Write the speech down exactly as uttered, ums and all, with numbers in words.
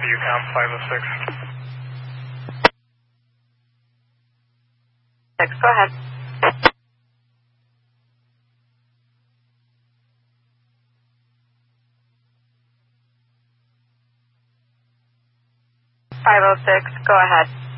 UCOM five oh six. Six, go ahead. five oh six, go ahead.